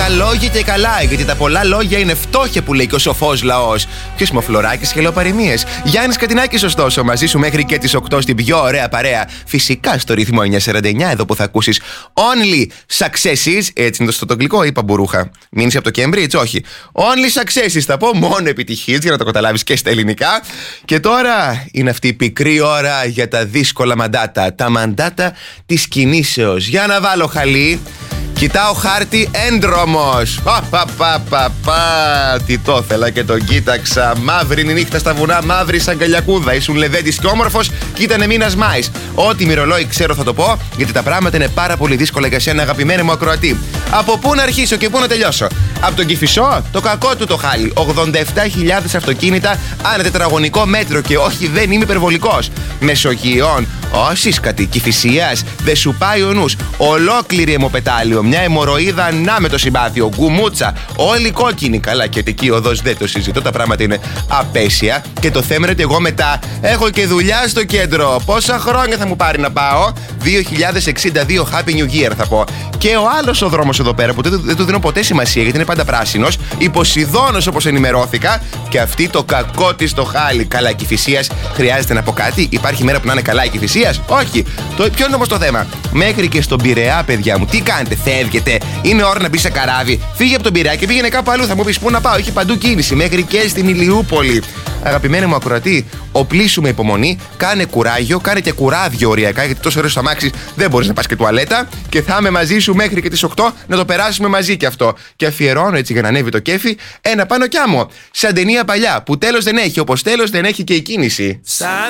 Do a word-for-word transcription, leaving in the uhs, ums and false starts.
λίγα λόγια και καλά, γιατί τα πολλά λόγια είναι φτώχεια που λέει και ο σοφός λαός. Ποιος είμαι ο Φλωράκης και λέω παροιμίες. Γιάννης Κατινάκης, ωστόσο, μαζί σου μέχρι και τις οκτώ στην πιο ωραία παρέα. Φυσικά στο ρυθμό εννιακόσια σαράντα εννιά, εδώ που θα ακούσεις Only Successes. Έτσι είναι το στο αγγλικό, είπα μπουρούχα. Μείνεις από το Cambridge, όχι. Only Successes θα πω, μόνο επιτυχίες, για να το καταλάβεις και στα ελληνικά. Και τώρα είναι αυτή η πικρή ώρα για τα δύσκολα μαντάτα. Τα μαντάτα της κινήσεως. Για να βάλω χαλί. Κοιτάω χάρτη έντρομος. Πα, πα, πα, πα, πα. Τι το ήθελα και τον κοίταξα. Μαύρη είναι η νύχτα στα βουνά, μαύρη σαν καλιακούδα. Ήσουν λεβέντης και όμορφος και ήταν μήνας Μάης. Ό,τι μυρολόι ξέρω θα το πω, γιατί τα πράγματα είναι πάρα πολύ δύσκολα για σένα, αγαπημένη μου ακροατή. Από πού να αρχίσω και πού να τελειώσω? Από τον Κηφισό, το κακό του το χάλι. ογδόντα επτά χιλιάδες αυτοκίνητα ανά τετραγωνικό μέτρο και όχι, δεν είμαι υπερβολικός. Μεσογείων, όσοι κατ' Κηφισίας, δεν σου πάει ο νους. Ολόκληρη αιμοπετάλιο. Μια αιμορροίδα να με το συμπάθειο, γκουμούτσα, όλοι κόκκινοι. Καλά, και εκεί οδός δεν το συζητώ, τα πράγματα είναι απέσια. Και το θέμα είναι ότι εγώ μετά έχω και δουλειά στο κέντρο. Πόσα χρόνια θα μου πάρει να πάω? δύο χιλιάδες εξήντα δύο, Happy New Year θα πω. Και ο άλλος ο δρόμος εδώ πέρα που δεν, δεν του δίνω ποτέ σημασία, γιατί είναι πάντα πράσινος, η Ποσειδώνος όπως ενημερώθηκα, και αυτή το κακό της το χάλι. Καλά, η Κηφισίας χρειάζεται να πω κάτι? Υπάρχει μέρα που να είναι καλά η Κηφισίας? Όχι. Το, ποιο είναι όμως το θέμα? Μέχρι και στον Πειραιά, παιδιά μου, τι κάνετε? Φεύγετε? Είναι ώρα να μπει σε καράβι? Φύγε από τον Πειραιά και πήγαινε κάπου αλλού. Θα μου πεις πού να πάω? Έχει παντού κίνηση, μέχρι και στην Ηλιούπολη. Αγαπημένη μου ακροατή, οπλίσου με υπομονή, κάνε κουράγιο, κάνε και κουράδιο οριακά, γιατί τόσο ωραίο αμάξι δεν μπορείς να πας και τουαλέτα, και θα είμαι μαζί σου μέχρι και τις οκτώ να το περάσουμε μαζί και αυτό. Και αφιερώνω έτσι για να ανέβει το κέφι ένα πάνω κι άμμο. Σαν ταινία παλιά που τέλος δεν έχει, όπως τέλος δεν έχει και η κίνηση. Σαν